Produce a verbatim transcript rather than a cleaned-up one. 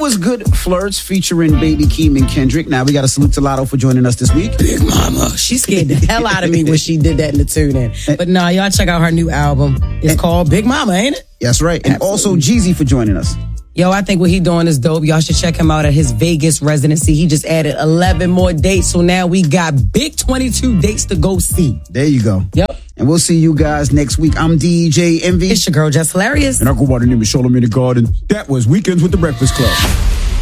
was Good Flirts featuring Baby Keem and Kendrick. Now we got to salute to Lotto for joining us this week. Big Mama. She scared the hell out of me when she did that in the tune-in. But nah, y'all check out her new album. It's and, called Big Mama, ain't it? That's right. And Absolutely. Also Jeezy for joining us. Yo, I think what he doing is dope. Y'all should check him out at his Vegas residency. He just added eleven more dates. So now we got big twenty-two dates to go see. There you go. Yep. And we'll see you guys next week. I'm D J Envy. It's your girl, Just Hilarious. And I go by the name of Charlamagne the God. And that was Weekends with the Breakfast Club.